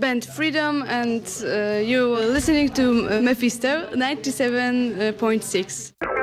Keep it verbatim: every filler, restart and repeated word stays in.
band Freedom, and uh, you're listening to uh, Mephisto ninety-seven point six.